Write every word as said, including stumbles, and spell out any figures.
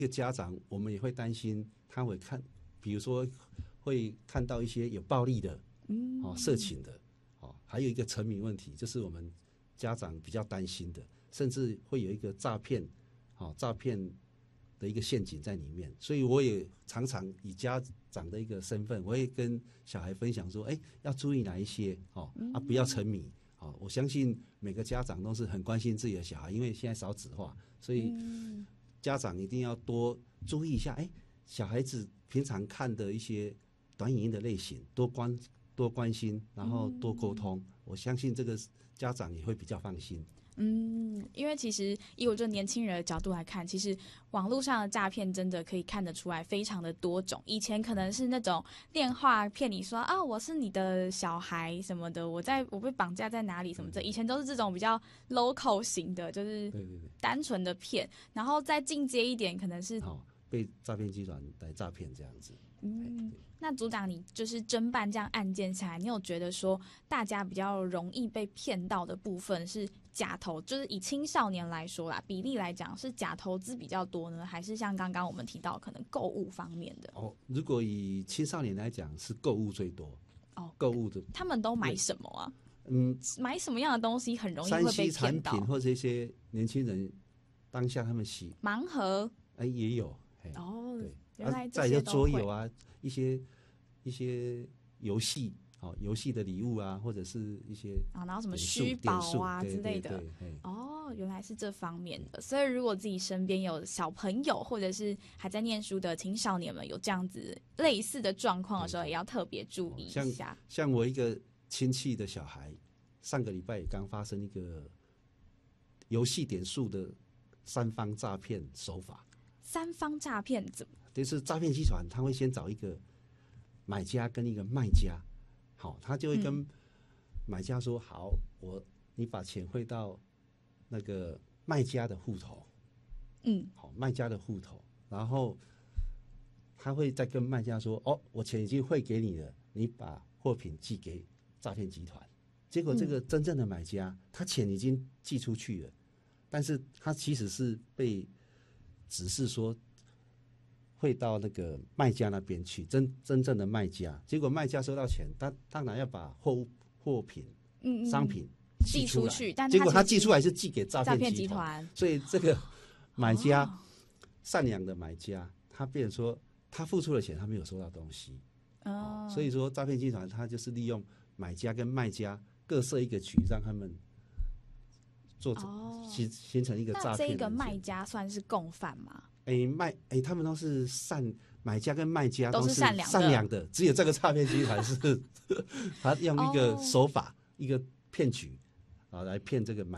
一个家长，我们也会担心他会看，比如说会看到一些有暴力的，嗯，哦，色情的，哦，还有一个沉迷问题，就是我们家长比较担心的，甚至会有一个诈骗，哦，诈骗的一个陷阱在里面。所以我也常常以家长的一个身份，我会跟小孩分享说，哎，要注意哪一些，哦，啊，不要沉迷。哦，我相信每个家长都是很关心自己的小孩，因为现在少子化，所以家长一定要多注意一下，哎，小孩子平常看的一些短影音的类型，多关多关心，然后多沟通，嗯，我相信这个家长也会比较放心。 嗯，因为其实以我这年轻人的角度来看，其实网络上的诈骗真的可以看得出来非常的多种。以前可能是那种电话骗你说啊，我是你的小孩什么的，我在我被绑架在哪里什么的，以前都是这种比较 local 型的，就是单纯的骗。然后再进阶一点，可能是好被诈骗集团来诈骗这样子。 嗯，那组长，你就是侦办这样案件下来，你有觉得说大家比较容易被骗到的部分是假投，就是以青少年来说啦，比例来讲是假投资比较多呢，还是像刚刚我们提到可能购物方面的？ 哦，如果以青少年来讲，是购物最多。哦，购物的， 他们都买什么啊？ 嗯， 买什么样的东西很容易会被骗到？ 三 C 产品或者一些年轻人当下他们喜盲盒， 哎，也有。 哦， 对， 原来再就桌游啊，一些一些游戏，哦，游戏的礼物啊，或者是一些啊，然后什么虚宝啊之类的。 对对对， 哦，原来是这方面的。所以如果自己身边有小朋友或者是还在念书的青少年们有这样子类似的状况的时候，也要特别注意一下。 像像我一个亲戚的小孩，上个礼拜也刚发生一个游戏点数的三方诈骗手法。 三方诈骗怎么？ 就是诈骗集团，他会先找一个买家跟一个卖家，好，他就会跟买家说：“好，我你把钱汇到那个卖家的户头， 嗯， 好，卖家的户头，然后他会再跟卖家说：哦，我钱已经汇给你了，你把货品寄给诈骗集团。结果这个真正的买家，他钱已经寄出去了，但是他其实是被。”只是说会到那个卖家那边去，真真正的卖家，结果卖家收到钱，他当然要把货物货品、嗯嗯商品寄出去，但结果他寄出来是寄给诈骗集团，所以这个买家、哦、善良的买家，他变成说他付出了钱，他没有收到东西，哦，所以说诈骗集团他就是利用买家跟卖家各设一个局，让他们。做哦，形形成一个诈骗。 那这个卖家算是共犯吗？ 哎、欸，卖哎、欸，他们都是善买家跟卖家都是善良的， 善良的，只有这个诈骗集团是他用一个手法、哦、一个骗局啊来骗这个买。